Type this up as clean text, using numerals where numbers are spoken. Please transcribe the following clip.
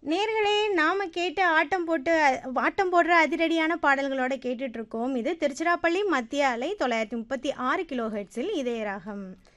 நேர்களே நாம கேட்டு ஆட்டம் போடுற அதிரடியான பாடல்களோட கேட்டுட்டு இருக்கோம். இது திருச்சிராப்பள்ளி மத்திய அலை 936 கிலோ ஹெர்ட்ஸில் இதய ராகம்.